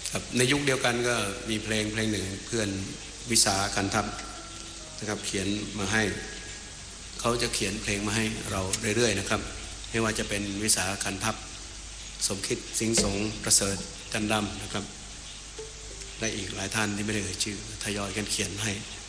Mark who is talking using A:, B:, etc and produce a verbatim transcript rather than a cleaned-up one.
A: ครับในยุคเดียวกันก็มีเพลงเพลงหนึ่งเพื่อนวิสากันทัพนะครับเขียนมาให้เขาจะเขียนเพลงมาให้เราเรื่อยๆนะครับไม่ว่าจะเป็นวิสากันทัพสมคิดสิงห์สงประเสริฐจันดำนะครับและอีกหลายท่านที่ไม่ได้เอ่ยชื่อทยอยกันเขียนให้